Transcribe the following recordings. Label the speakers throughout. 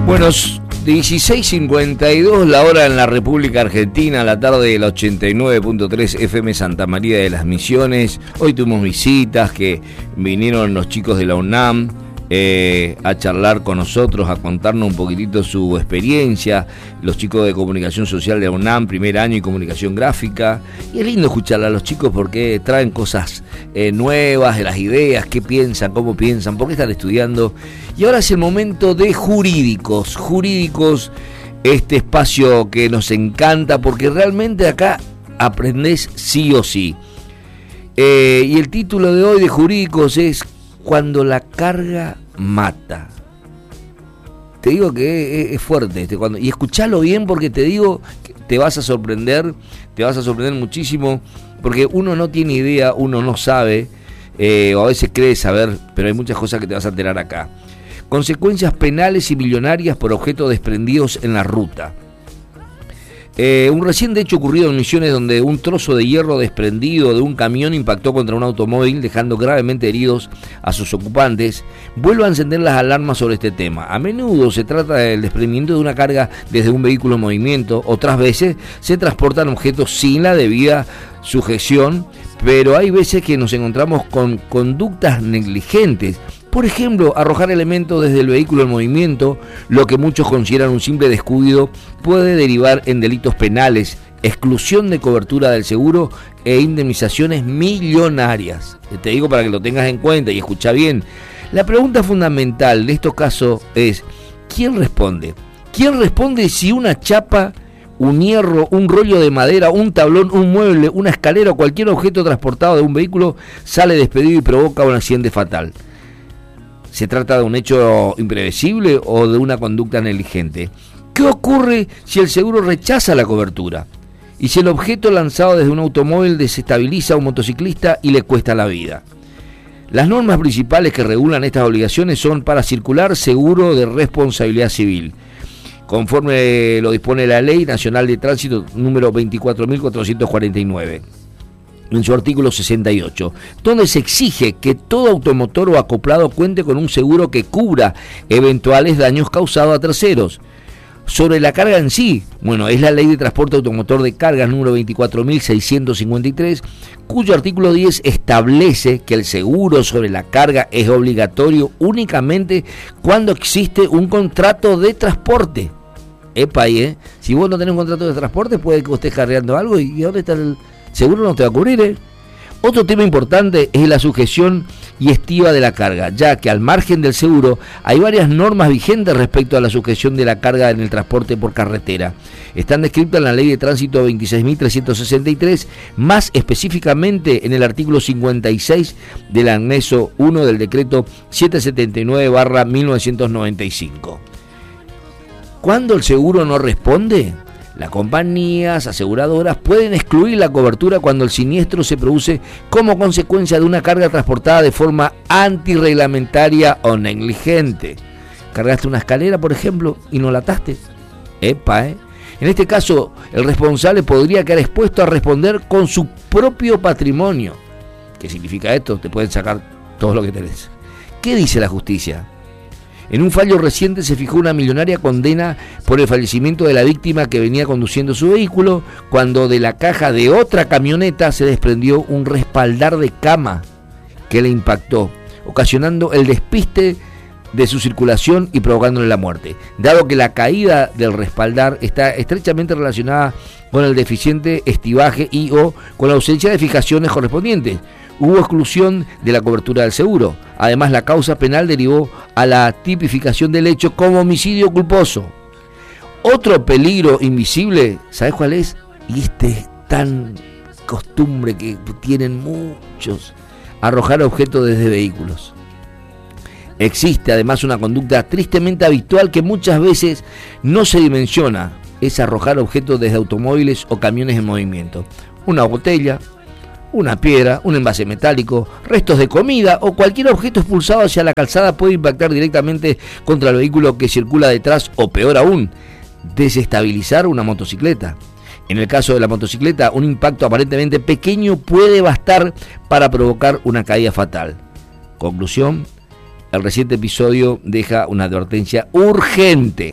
Speaker 1: Bueno, 16:52 la hora en la República Argentina, la tarde del 89.3 FM Santa María de las Misiones. Hoy tuvimos visitas que vinieron los chicos de la UNAM a charlar con nosotros, a contarnos un poquitito su experiencia. Los chicos de Comunicación Social de la UNAM, primer año, y Comunicación Gráfica. Y es lindo escuchar a los chicos porque traen cosas nuevas, de las ideas, qué piensan, cómo piensan, por qué están estudiando. Y ahora es el momento de Jurídicos, este espacio que nos encanta porque realmente acá aprendés sí o sí. Y el título de hoy de Jurídicos es Cuando la carga mata. Te digo que es fuerte y escuchalo bien porque te digo que te vas a sorprender muchísimo, porque uno no tiene idea, uno no sabe, o a veces cree saber, pero hay muchas cosas que te vas a enterar acá. Consecuencias penales y millonarias por objetos desprendidos en la ruta. Un reciente hecho ocurrido en Misiones, donde un trozo de hierro desprendido de un camión impactó contra un automóvil, dejando gravemente heridos a sus ocupantes, vuelve a encender las alarmas sobre este tema. A menudo se trata del desprendimiento de una carga desde un vehículo en movimiento, otras veces se transportan objetos sin la debida sujeción, pero hay veces que nos encontramos con conductas negligentes. Por ejemplo, arrojar elementos desde el vehículo en movimiento, lo que muchos consideran un simple descuido, puede derivar en delitos penales, exclusión de cobertura del seguro e indemnizaciones millonarias. Te digo para que lo tengas en cuenta y escucha bien. La pregunta fundamental de estos casos es, ¿quién responde? ¿Quién responde si una chapa, un hierro, un rollo de madera, un tablón, un mueble, una escalera o cualquier objeto transportado de un vehículo sale despedido y provoca un accidente fatal? ¿Se trata de un hecho imprevisible o de una conducta negligente? ¿Qué ocurre si el seguro rechaza la cobertura? ¿Y si el objeto lanzado desde un automóvil desestabiliza a un motociclista y le cuesta la vida? Las normas principales que regulan estas obligaciones son para circular seguro de responsabilidad civil, conforme lo dispone la Ley Nacional de Tránsito número 24.449. En su artículo 68, donde se exige que todo automotor o acoplado cuente con un seguro que cubra eventuales daños causados a terceros. Sobre la carga en sí, es la Ley de Transporte Automotor de Cargas número 24.653, cuyo artículo 10 establece que el seguro sobre la carga es obligatorio únicamente cuando existe un contrato de transporte. Si vos no tenés un contrato de transporte, puede que vos estés cargando algo y ¿dónde está el seguro? No te va a cubrir, Otro tema importante es la sujeción y estiva de la carga, ya que al margen del seguro hay varias normas vigentes respecto a la sujeción de la carga en el transporte por carretera. Están descritas en la Ley de Tránsito 26.363, más específicamente en el artículo 56 del anexo 1 del decreto 779/1995. ¿Cuándo el seguro no responde? Las compañías aseguradoras pueden excluir la cobertura cuando el siniestro se produce como consecuencia de una carga transportada de forma antirreglamentaria o negligente. Cargaste una escalera, por ejemplo, y no la ataste. En este caso, el responsable podría quedar expuesto a responder con su propio patrimonio. ¿Qué significa esto? Te pueden sacar todo lo que tenés. ¿Qué dice la justicia? En un fallo reciente se fijó una millonaria condena por el fallecimiento de la víctima que venía conduciendo su vehículo cuando de la caja de otra camioneta se desprendió un respaldar de cama que le impactó, ocasionando el despiste de su circulación y provocándole la muerte. Dado que la caída del respaldar está estrechamente relacionada con el deficiente estivaje y o con la ausencia de fijaciones correspondientes, hubo exclusión de la cobertura del seguro. Además, la causa penal derivó a la tipificación del hecho como homicidio culposo. Otro peligro invisible, ¿sabes cuál es? Y es tan costumbre que tienen muchos: arrojar objetos desde vehículos. Existe además una conducta tristemente habitual que muchas veces no se dimensiona: es arrojar objetos desde automóviles o camiones en movimiento. Una botella, una piedra, un envase metálico, restos de comida o cualquier objeto expulsado hacia la calzada puede impactar directamente contra el vehículo que circula detrás o, peor aún, desestabilizar una motocicleta. En el caso de la motocicleta, un impacto aparentemente pequeño puede bastar para provocar una caída fatal. Conclusión: el reciente episodio deja una advertencia urgente.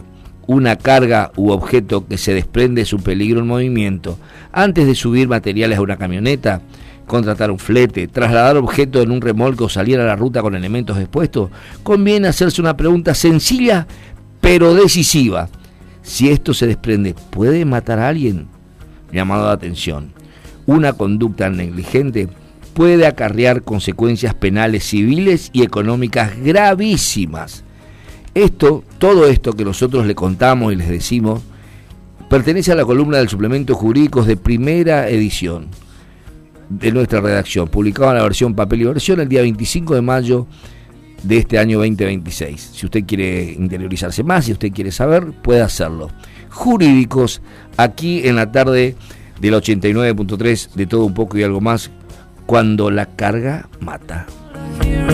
Speaker 1: una carga u objeto que se desprende de su peligro en movimiento, antes de subir materiales a una camioneta, contratar un flete, trasladar objetos en un remolque o salir a la ruta con elementos expuestos, conviene hacerse una pregunta sencilla pero decisiva. Si esto se desprende, ¿puede matar a alguien? Llamado de atención. Una conducta negligente puede acarrear consecuencias penales, civiles y económicas gravísimas. Todo esto que nosotros le contamos y les decimos, pertenece a la columna del Suplemento Jurídicos de primera edición de nuestra redacción, publicado en la versión papel y versión el día 25 de mayo de este año 2026. Si usted quiere interiorizarse más, si usted quiere saber, puede hacerlo. Jurídicos, aquí en la tarde del 89.3, de todo un poco y algo más, cuando la carga mata.